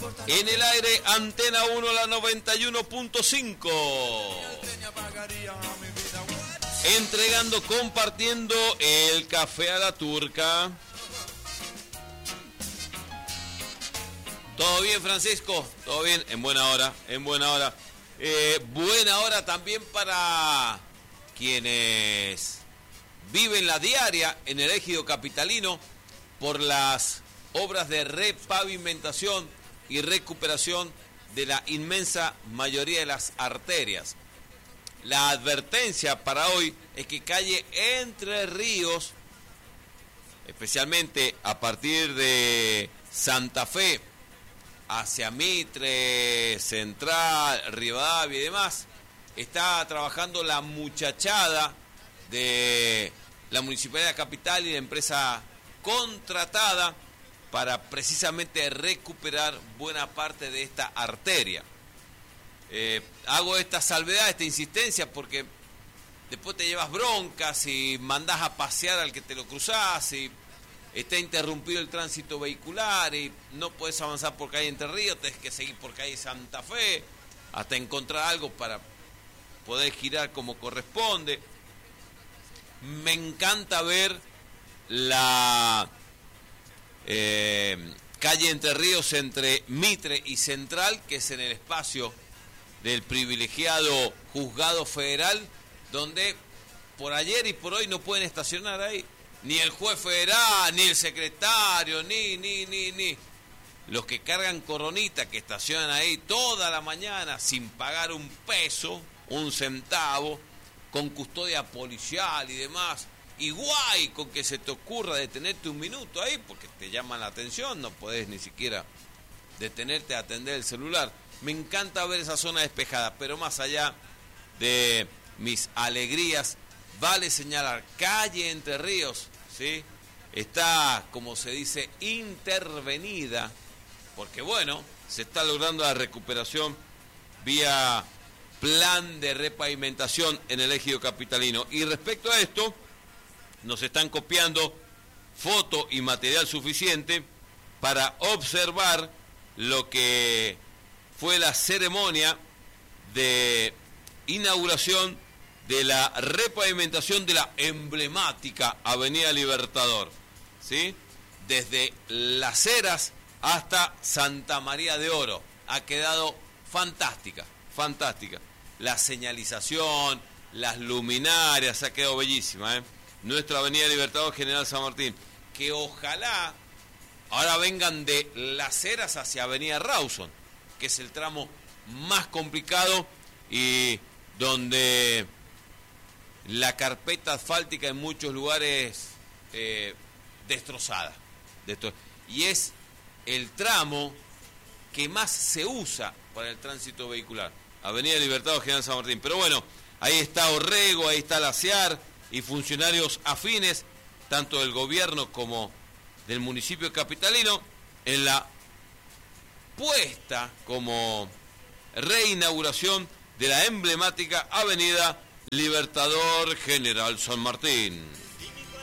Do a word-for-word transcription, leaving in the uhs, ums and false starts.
En el aire, Antena uno, la noventa y uno punto cinco. Entregando, compartiendo el café a la turca. ¿Todo bien, Francisco? ¿Todo bien? En buena hora, en buena hora. Eh, buena hora también para quienes viven la diaria en el ejido capitalino por las obras de repavimentación y recuperación de la inmensa mayoría de las arterias. La advertencia para hoy es que calle Entre Ríos, especialmente a partir de Santa Fe, hacia Mitre, Central, Rivadavia y demás, está trabajando la muchachada de la Municipalidad Capital y la empresa contratada para precisamente recuperar buena parte de esta arteria. Eh, hago esta salvedad, esta insistencia, porque después te llevas broncas y mandás a pasear al que te lo cruzás y está interrumpido el tránsito vehicular y no puedes avanzar por calle Entre Ríos, tenés que seguir por calle Santa Fe hasta encontrar algo para poder girar como corresponde. Me encanta ver la eh, calle Entre Ríos entre Mitre y Central, que es en el espacio del privilegiado juzgado federal, donde por ayer y por hoy no pueden estacionar ahí. Ni el juez federal, ni el secretario, ni, ni, ni, ni. Los que cargan coronita, que estacionan ahí toda la mañana sin pagar un peso, un centavo, con custodia policial y demás. Y guay, con que se te ocurra detenerte un minuto ahí, porque te llaman la atención, no podés ni siquiera detenerte a atender el celular. Me encanta ver esa zona despejada, pero más allá de mis alegrías, vale señalar, calle Entre Ríos, ¿sí? Está, como se dice, intervenida, porque bueno, se está logrando la recuperación vía plan de repavimentación en el ejido capitalino. Y respecto a esto, nos están copiando foto y material suficiente para observar lo que fue la ceremonia de inauguración de la repavimentación de la emblemática Avenida Libertador, ¿sí? Desde Las Heras hasta Santa María de Oro. Ha quedado fantástica, fantástica. La señalización, las luminarias, ha quedado bellísima, ¿eh? Nuestra Avenida Libertador, General San Martín. Que ojalá ahora vengan de Las Heras hacia Avenida Rawson, que es el tramo más complicado y donde la carpeta asfáltica en muchos lugares eh, destrozada. Destro- y es el tramo que más se usa para el tránsito vehicular. Avenida Libertador, General San Martín. Pero bueno, ahí está Orrego, ahí está la SEAR y funcionarios afines, tanto del gobierno como del municipio capitalino, en la puesta como reinauguración de la emblemática Avenida Libertador, General San Martín.